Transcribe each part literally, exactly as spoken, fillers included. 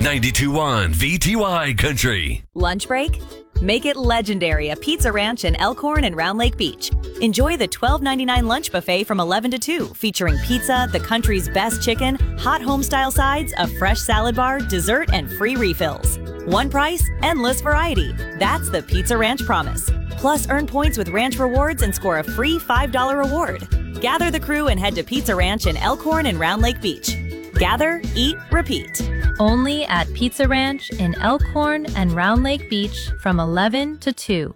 ninety-two point one V T Y Country. Lunch break? Make it legendary at Pizza Ranch in Elkhorn and Round Lake Beach. Enjoy the twelve ninety-nine lunch buffet from eleven to two, featuring pizza, the country's best chicken, hot home-style sides, a fresh salad bar, dessert, and free refills. One price, endless variety. That's the Pizza Ranch promise. Plus, earn points with Ranch Rewards and score a free five dollar reward. Gather the crew and head to Pizza Ranch in Elkhorn and Round Lake Beach. Gather, eat, repeat. Only at Pizza Ranch in Elkhorn and Round Lake Beach from eleven to two.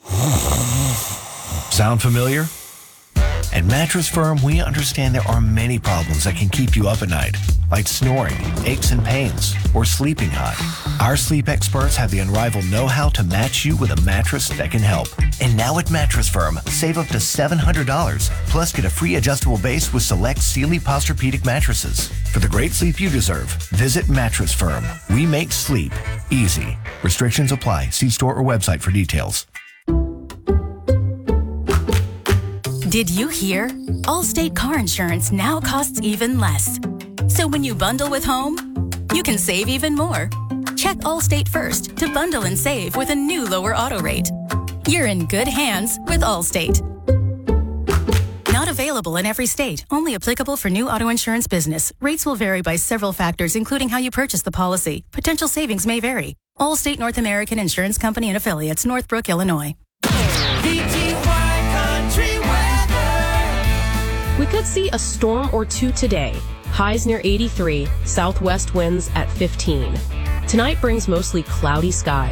Sound familiar? At Mattress Firm, we understand there are many problems that can keep you up at night, like snoring, aches and pains, or sleeping hot. Our sleep experts have the unrivaled know-how to match you with a mattress that can help. And now at Mattress Firm, save up to seven hundred dollars, plus get a free adjustable base with select Sealy Posturepedic mattresses. For the great sleep you deserve, visit Mattress Firm. We make sleep easy. Restrictions apply. See store or website for details. Did you hear? Allstate car insurance now costs even less. So when you bundle with home, you can save even more. Check Allstate first to bundle and save with a new lower auto rate. You're in good hands with Allstate. Not available in every state. Only applicable for new auto insurance business. Rates will vary by several factors, including how you purchase the policy. Potential savings may vary. Allstate North American Insurance Company and affiliates, Northbrook, Illinois. We could see a storm or two today. Highs near eighty-three, southwest winds at fifteen. Tonight brings mostly cloudy skies.